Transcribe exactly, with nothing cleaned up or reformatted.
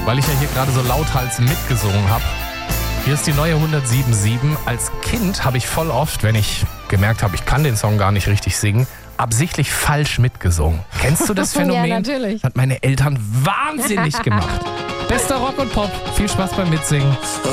weil ich ja hier gerade so lauthals mitgesungen habe. Hier ist die neue hundertsieben Komma sieben. Als Kind habe ich voll oft, wenn ich gemerkt habe, ich kann den Song gar nicht richtig singen, absichtlich falsch mitgesungen. Kennst du das Phänomen? Ja, natürlich. Hat meine Eltern wahnsinnig gemacht. Bester Rock und Pop. Viel Spaß beim Mitsingen.